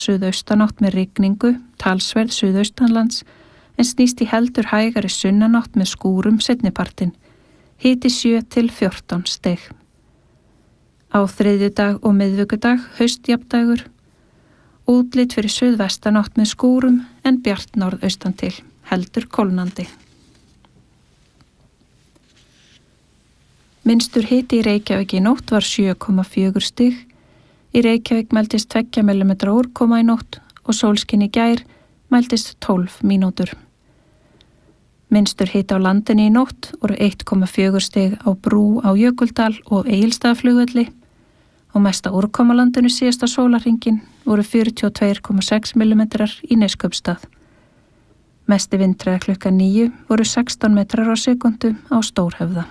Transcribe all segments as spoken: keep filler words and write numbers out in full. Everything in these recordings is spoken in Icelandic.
suðaustanátt með rigningu, talsverð suðaustanlands, en snýst í heldur hægari sunnanátt með skúrum seinnipartinn. Hiti sjö til fjórtán stig. Á þriðjudag og miðvikudag haustjafndagur. Útlit fyrir suðvestanátt með skúrum en bjart norðaustan til, heldur kólnandi. Minnstur hiti í Reykjavík í nótt var sjö komma fjögur stig. Í Reykjavík mældist tveggja millimetra úrkoma í nótt og sólskin í gær mældist tólf mínútur. Minnstur hiti á landinu í nótt voru eitt komma fjögur stig á Brú á Jökuldal og Egilsstaðaflugvelli og mesta úrkoma á landinu síðasta sólarhringinn voru fjörutíu og tvö komma sex millimetrar í Neskaupstað. Mesti vindhraði klukkan níu voru sextán metrar á sekundu á Stórhöfða.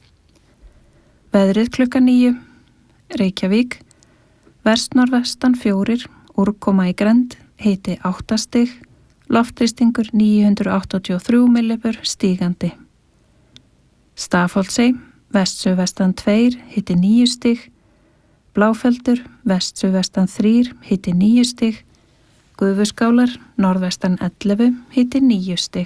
Veðrið klukkan níu, Reykjavík, vestnorðvestan fjórir, úrkoma í grennd, hiti átta stig, loftþrýstingur níu hundruð áttatíu og þrjú millibur stígandi. Stafholtsey, vestsuðvestan tveir, hiti níu stig, Bláfeldur, vestsuðvestan þrír, hiti níu stig, Gufuskálar, norðvestan ellefu, hiti níu stig.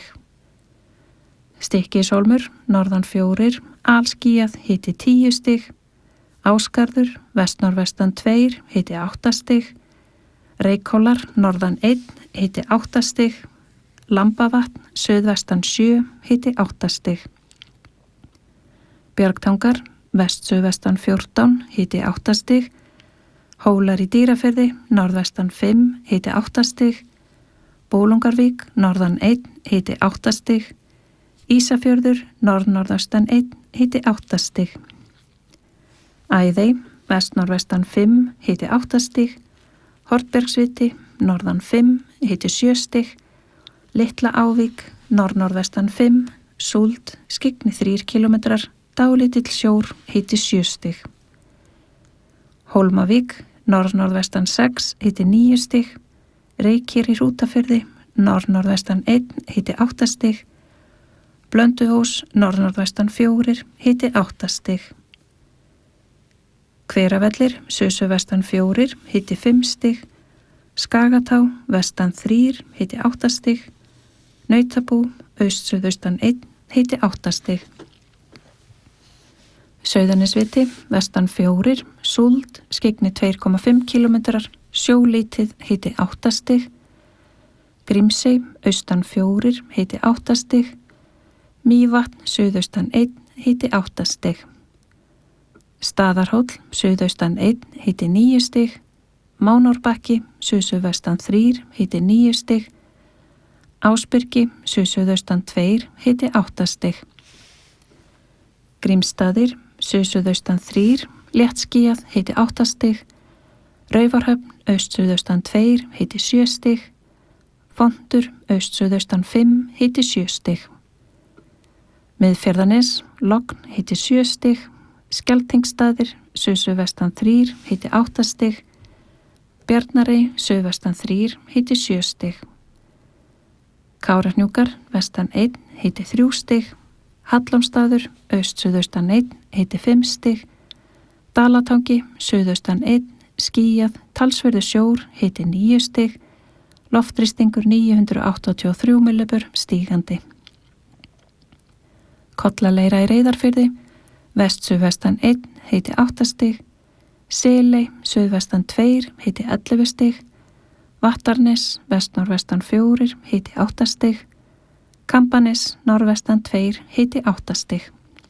Stykkishólmur, norðan fjórir, alskýjað, hiti tíu stig, Ásgarður, vestnorðvestan tveir, hiti átta stig, Reykhólar, norðan einn, hiti átta stig, Lambavatn, suðvestan sjö, hiti átta stig. Björgtangar, vestsuðvestan fjórtán, hiti átta stig, Hólar í Dýrafirði, norðvestan fimm, hiti átta stig, Bólungarvík, norðan einn, hiti átta stig, Ísafjörður, norð-norðaustan einn, hiti átta stig. Æðey, vestnorðvestan fimm, hiti átta stig, Hornbergsviti, norðan fimm, hiti sjö stig, Litla Ávík, norð-norðvestan fimm, Súld, skyggni þrír kílómetrar, dálítill sjór, hiti sjö stig. Hólmavík, norð-norðvestan sex, hiti níu stig, Reykir í Hrútafirði, norð-norðvestan einn, hiti átta stig, Blönduós, norð-norðvestan fjórir, hiti átta stig. Hveravellir, suðsuðvestan fjórir, hiti fimm stig, Skagatá, vestan þrír, hiti átta stig, Nautabú, austsuðaustan einn, hiti átta stig. Sauðanesviti, vestan fjórir, Súld, skyggni tvö komma fimm kílómetrar, sjólítið, hiti átta stig, Grímsey, austan fjórir, hiti átta stig, Mývatn, suðaustan einn, hiti átta stig. Staðarhóll, suðaustan einn, hiti níu stig, Mánárbakki, suðsuðvestan þrír, hiti níu stig, Ásbyrgi, suðsuðaustan tveir, hiti átta stig. Grímsstaðir, suðsuðaustan þrír, léttskýjað, hiti átta stig, Raufarhöfn, austsuðaustan tveir, hiti sjö stig, Fontur, austsuðaustan fimm, hiti sjö stig. Miðfjarðarnes, Logn, hiti sjö stig, Skeltingsstaðir, suðsuðvestan þrír, hiti átta stig, Bjarnarey, suðvestan þrír, hiti sjö stig. Kárahnjúkar, vestan einn, hiti þrjú stig, Hallómsstaður, austsuðaustan einn, hiti fimm stig, Dalatangi, suðaustan einn, skýjað, talsverður sjór, hiti níu stig, loftþrýstingur níu hundruð áttatíu og þrjú millibur stígandi. Kollaleira í Reyðarfirði, vestsuðvestan einn, hiti átta stig, Seley, suðvestan tveir, hiti ellefu stig, Vattarnes, vestnorvestan fjórir, hiti átta stig, Kambanes, norðvestan tveir, hiti átta stig.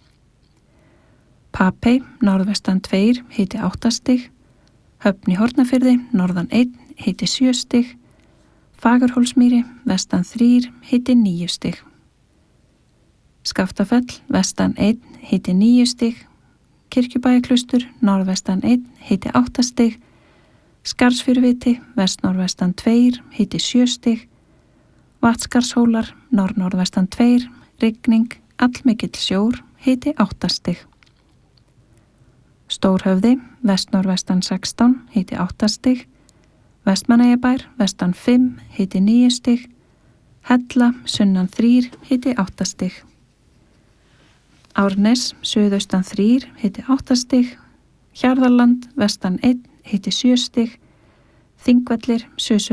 Papey, norðvestan tveir, hiti átta stig, Höfn í Hornafirði, norðan einn, hiti sjö stig, Fagurhólsmýri, vestan þrír, hiti níu stig. Skaftafell, vestan einn, hiti níu stig, Kirkjubæjarklaustur, norðvestan einn, hiti átta stig, Skarðsfjöruviti, vestnorðvestan tveir, hiti sjö stig, Vatnsskarðshólar, norð-norðvestan tveir, rigning, allmikill sjór, hiti átta stig. Stórhöfði, vestnorðvestan sextán, hiti átta stig, Vestmannaeyjabær, vestan fimm, hiti níu stig, Hella, sunnan þrír, hiti átta stig. Árnes, suðaustan þrír, hiti átta stig, Hjarðarland, vestan einn, hiti sjö stig, Þingvellir, Suðsvið